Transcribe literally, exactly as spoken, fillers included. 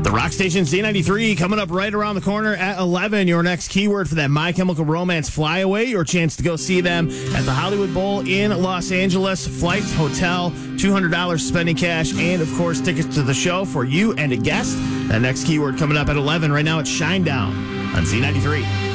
The Rock Station Z ninety-three coming up right around the corner at eleven. Your next keyword for that My Chemical Romance flyaway. Your chance to go see them at the Hollywood Bowl in Los Angeles. Flight, hotel, two hundred dollars spending cash, and, of course, tickets to the show for you and a guest. That next keyword coming up at eleven. Right now it's Shinedown on Z ninety-three.